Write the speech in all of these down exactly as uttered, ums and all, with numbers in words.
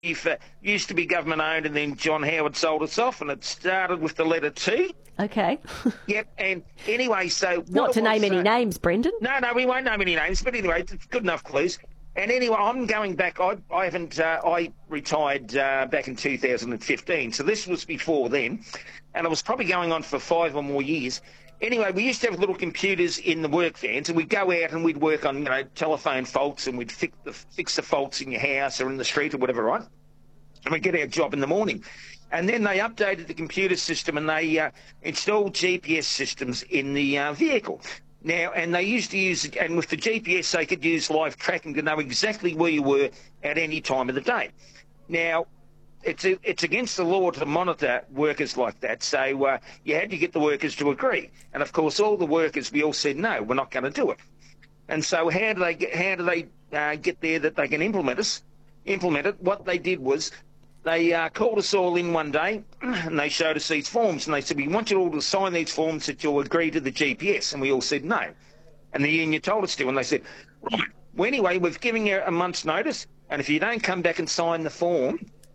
If, uh, used to be government owned, and then John Howard sold us off, and it started with the letter T. Okay. Yep. And anyway, so what Not to it was, name any uh, names, Brendan. No, no, we won't name any names. But anyway, it's good enough clues. And anyway, I'm going back. I, I haven't. Uh, I retired uh, back in two thousand fifteen, so this was before then, and it was probably going on for five or more years. Anyway, we used to have little computers in the work vans, and we'd go out and we'd work on, you know, telephone faults, and we'd fix the, fix the faults in your house or in the street or whatever, right? And we'd get our job in the morning. And then they updated the computer system, and they uh, installed G P S systems in the uh, vehicle. Now, and they used to use, and with the G P S, they could use live tracking to know exactly where you were at any time of the day. Now, it's a, it's against the law to monitor workers like that, so uh, you had to get the workers to agree. And of course, all the workers, we all said no, we're not going to do it. And so, how do they get? How do they uh, get there that they can implement us? Implement it? What they did was they uh, called us all in one day, and they showed us these forms, and they said, "We want you all to sign these forms that you'll agree to the G P S." And we all said no. And the union told us to, and they said, "Right. Well, anyway, we've given you a month's notice, and if you don't come back and sign the form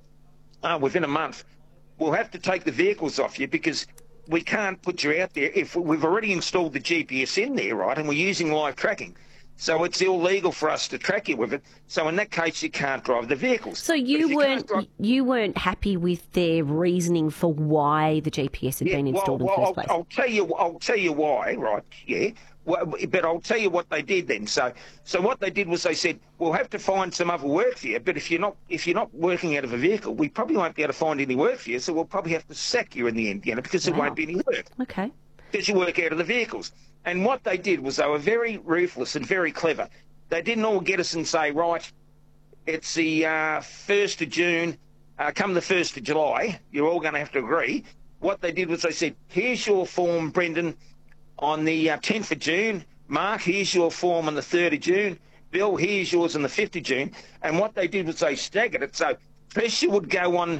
Uh, within a month, we'll have to take the vehicles off you, because we can't put you out there if we've already installed the G P S in there, right, and we're using live tracking. So it's illegal for us to track you with it. So in that case, you can't drive the vehicles." So you, you weren't drive... you weren't happy with their reasoning for why the G P S had yeah, been installed well, in the well, first place? I'll, I'll tell you. I'll tell you why, right? Yeah. Well, but I'll tell you what they did then. So, so what they did was they said, "We'll have to find some other work for you. But if you're not, if you're not working out of a vehicle, we probably won't be able to find any work for you. So we'll probably have to sack you in the end, you know, because wow. there won't be any work. Okay. Because you work out of the vehicles." And what they did was they were very ruthless and very clever. They didn't all get us and say, "Right, it's the uh, first of June. Uh, come the first of July, you're all going to have to agree." What they did was they said, "Here's your form, Brendan, on the uh, tenth of June. Mark, here's your form on the third of June. Bill, here's yours on the fifth of June. And what they did was they staggered it. So pressure would go on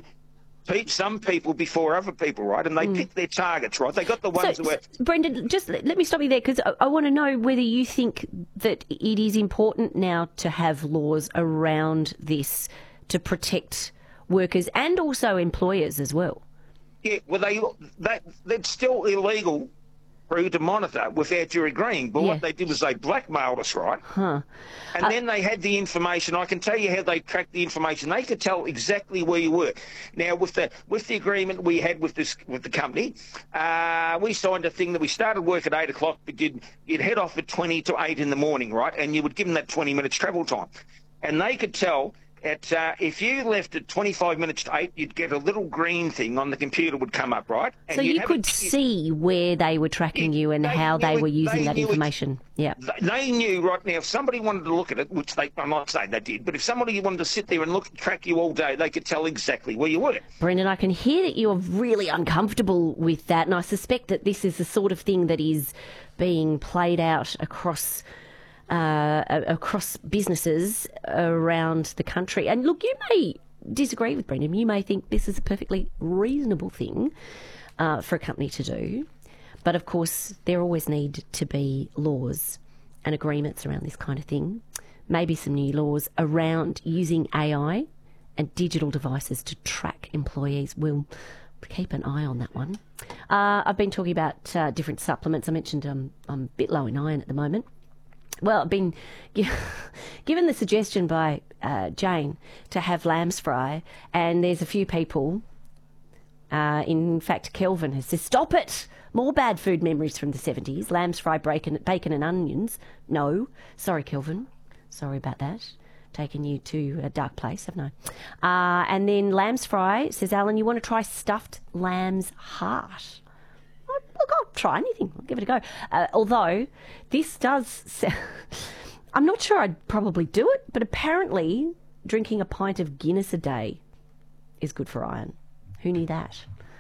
some people before other people, right? And they mm. picked their targets, right? They got the ones so, that were... Brendan, just let, let me stop you there, because I, I want to know whether you think that it is important now to have laws around this to protect workers and also employers as well. Yeah, well, they that that's still illegal for you to monitor without your agreeing. But yeah. what they did was they blackmailed us, right? Huh. And uh, then they had the information. I can tell you how they tracked the information. They could tell exactly where you were. Now, with the with the agreement we had with this with the company, uh, we signed a thing that we started work at eight o'clock, but you'd, you'd head off at twenty to eight in the morning, right? And you would give them that twenty minutes travel time. And they could tell that uh, if you left at twenty-five minutes to eight, you'd get a little green thing on the computer would come up, right? And so you could a, see where they were tracking you and they how they were using they that information. It, yeah, they knew right now. If somebody wanted to look at it, which they, I'm not saying they did, but if somebody wanted to sit there and look track you all day, they could tell exactly where you were. Brendan, I can hear that you're really uncomfortable with that, and I suspect that this is the sort of thing that is being played out across. Uh, across businesses around the country. And look, you may disagree with Brendan. You may think this is a perfectly reasonable thing uh, for a company to do. But of course, there always need to be laws and agreements around this kind of thing. Maybe some new laws around using A I and digital devices to track employees. We'll keep an eye on that one. Uh, I've been talking about uh, different supplements. I mentioned um, I'm a bit low in iron at the moment. Well, I've been given the suggestion by uh, Jane to have lamb's fry, and there's a few people, uh, in fact, Kelvin has said, "Stop it! More bad food memories from the seventies. Lamb's fry, bacon, bacon and onions." No. Sorry, Kelvin. Sorry about that. Taken you to a dark place, haven't I? Uh, and then lamb's fry says, "Alan, you want to try stuffed lamb's heart?" Look, I'll try anything. I'll give it a go. Uh, although this does sound... I'm not sure I'd probably do it, but apparently drinking a pint of Guinness a day is good for iron. Who knew that?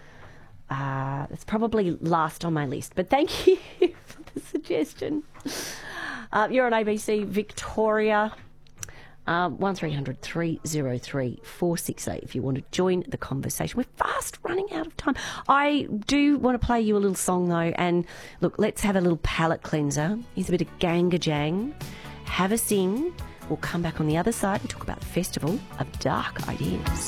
Uh, it's probably last on my list, but thank you for the suggestion. Uh, you're on A B C Victoria. Uh, one three hundred three oh three four six eight if you want to join the conversation. We're fast running out of time. I do want to play you a little song, though, and look, let's have a little palate cleanser. Here's a bit of Ganga Jang. Have a sing We'll come back on the other side and talk about the Festival of Dark Ideas.